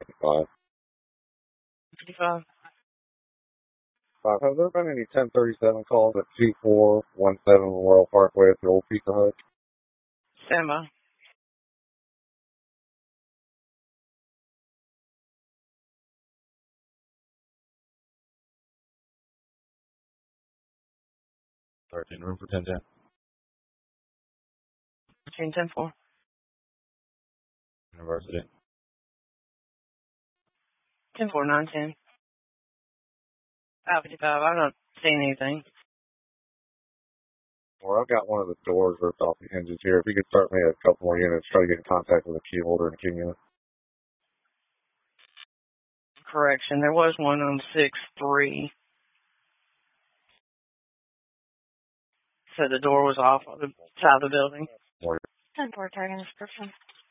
5. 55. 5. Has there been any 1037 calls at 2417 Memorial Parkway at the old Pizza Hut? Stand by. Sergeant, room for 1010. 10-4. University. 10-4, 9-10. 555. I'm not seeing anything. Well, I've got one of the doors ripped off the hinges here. If you could start me a couple more units, try to get in contact with a key holder and a key unit. Correction. There was one on 6-3. So the door was off on the side of the building. 10-4, tagging description.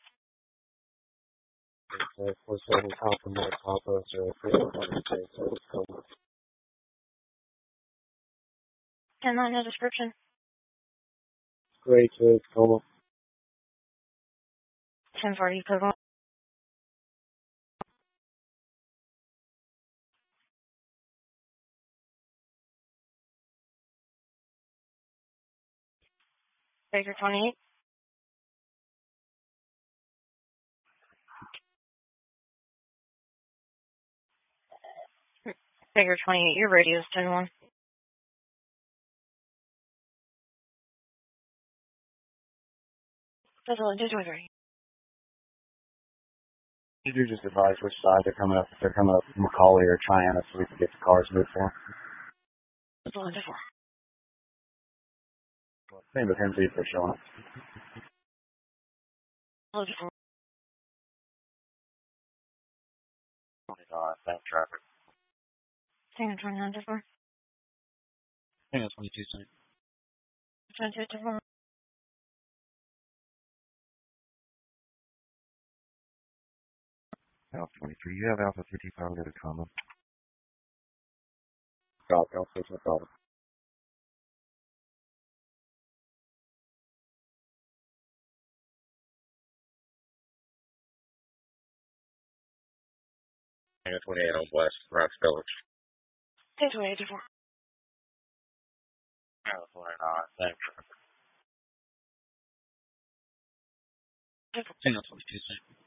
We're saying compliment Papa 10-9, no description. Great, Coma. 10-4, equivalent. Baker 28. Baker 28, your radio is 10-1. That's all it is with her. Could you just advise which side they're coming up? If they're coming up Macaulay or Cheyenne, so we can get the cars moved for them. That's all it is for. Same with him, see if they're showing up. All it is for. Thanks, traffic. Tango 29, different. Tango 22, cent. 22, different. Alpha 23, you have Alpha 55 under the comma. Copy, I'll switch the copy. Tango 28 on West, Rocks Village. Tango 28, different. Alpha 29, thanks, traffic. Different. Tango 22, cent.